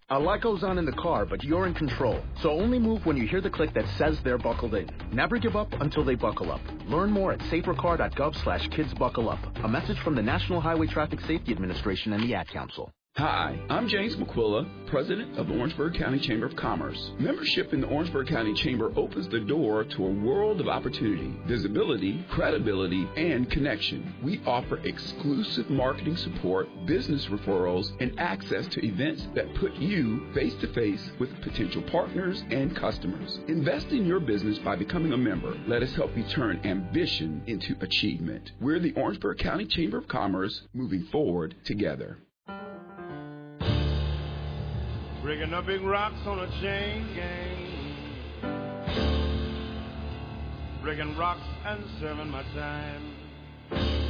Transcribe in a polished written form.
A lot goes on in the car, but you're in control. So only move when you hear the click that says they're buckled in. Never give up until they buckle up. Learn more at safercar.gov/kidsbuckleup. A message from the National Highway Traffic Safety Administration and the Ad Council. Hi, I'm James McQuilla, President of the Orangeburg County Chamber of Commerce. Membership in the Orangeburg County Chamber opens the door to a world of opportunity, visibility, credibility, and connection. We offer exclusive marketing support, business referrals, and access to events that put you face-to-face with potential partners and customers. Invest in your business by becoming a member. Let us help you turn ambition into achievement. We're the Orangeburg County Chamber of Commerce, moving forward together. Breaking up big rocks on a chain gang, breaking rocks and serving my time.